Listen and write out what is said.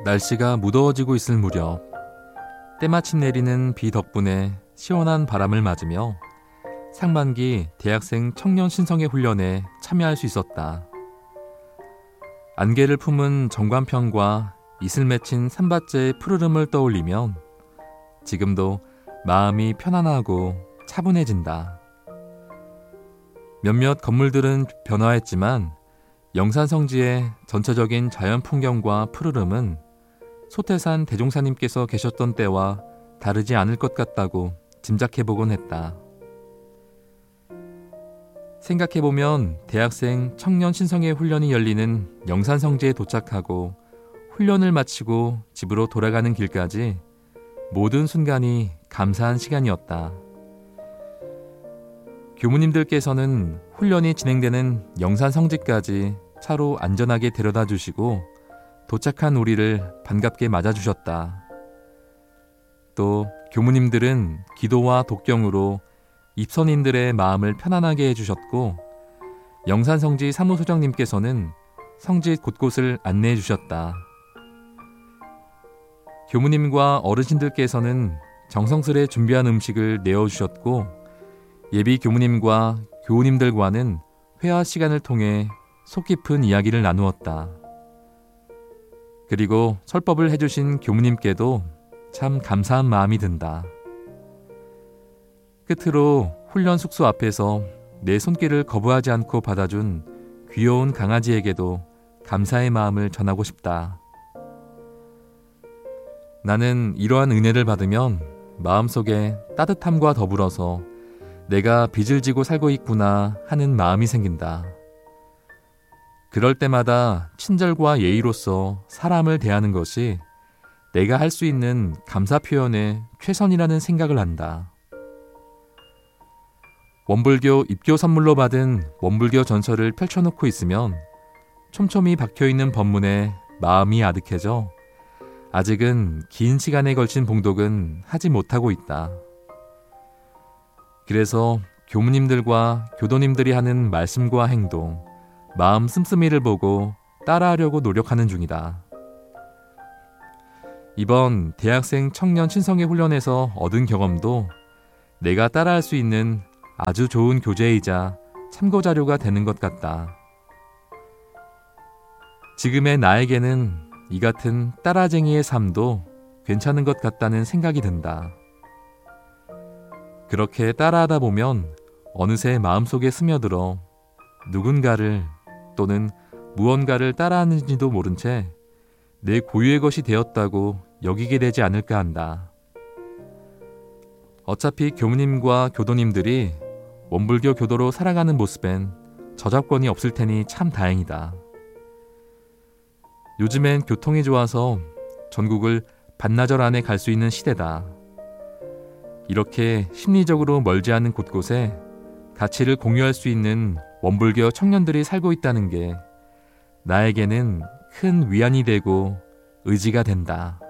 날씨가 무더워지고 있을 무렵 때마침 내리는 비 덕분에 시원한 바람을 맞으며 상반기 대학생 청년 신성회 훈련에 참여할 수 있었다. 안개를 품은 정관편과 이슬 맺힌 산밭의 푸르름을 떠올리면 지금도 마음이 편안하고 차분해진다. 몇몇 건물들은 변화했지만 영산성지의 전체적인 자연 풍경과 푸르름은 소태산 대종사님께서 계셨던 때와 다르지 않을 것 같다고 짐작해보곤 했다. 생각해보면 대학생 청년 신성회 훈련이 열리는 영산성지에 도착하고 훈련을 마치고 집으로 돌아가는 길까지 모든 순간이 감사한 시간이었다. 교무님들께서는 훈련이 진행되는 영산성지까지 차로 안전하게 데려다 주시고 도착한 우리를 반갑게 맞아주셨다. 또 교무님들은 기도와 독경으로 입선인들의 마음을 편안하게 해주셨고 영산성지 사무소장님께서는 성지 곳곳을 안내해 주셨다. 교무님과 어르신들께서는 정성스레 준비한 음식을 내어주셨고 예비 교무님과 교우님들과는 회화 시간을 통해 속 깊은 이야기를 나누었다. 그리고 설법을 해주신 교무님께도 참 감사한 마음이 든다. 끝으로 훈련 숙소 앞에서 내 손길을 거부하지 않고 받아준 귀여운 강아지에게도 감사의 마음을 전하고 싶다. 나는 이러한 은혜를 받으면 마음속에 따뜻함과 더불어서 내가 빚을 지고 살고 있구나 하는 마음이 생긴다. 그럴 때마다 친절과 예의로서 사람을 대하는 것이 내가 할 수 있는 감사 표현의 최선이라는 생각을 한다. 원불교 입교 선물로 받은 원불교 전서를 펼쳐놓고 있으면 촘촘히 박혀있는 법문에 마음이 아득해져 아직은 긴 시간에 걸친 봉독은 하지 못하고 있다. 그래서 교무님들과 교도님들이 하는 말씀과 행동, 마음 씀씀이를 보고 따라하려고 노력하는 중이다. 이번 대학생 청년 신성회 훈련에서 얻은 경험도 내가 따라할 수 있는 아주 좋은 교재이자 참고자료가 되는 것 같다. 지금의 나에게는 이 같은 따라쟁이의 삶도 괜찮은 것 같다는 생각이 든다. 그렇게 따라하다 보면 어느새 마음속에 스며들어 누군가를 또는 무언가를 따라하는지도 모른 채 내 고유의 것이 되었다고 여기게 되지 않을까 한다. 어차피 교무님과 교도님들이 원불교 교도로 살아가는 모습엔 저작권이 없을 테니 참 다행이다. 요즘엔 교통이 좋아서 전국을 반나절 안에 갈 수 있는 시대다. 이렇게 심리적으로 멀지 않은 곳곳에 가치를 공유할 수 있는 원불교 청년들이 살고 있다는 게 나에게는 큰 위안이 되고 의지가 된다.